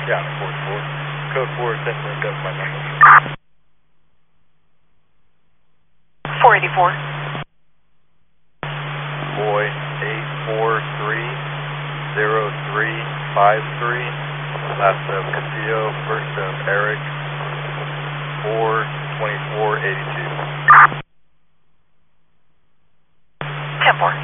Yeah, 44. Code 4, 10 that's my number. 484. Boy, 8430353. Last of Castillo, first of Eric, 42482. 10-4.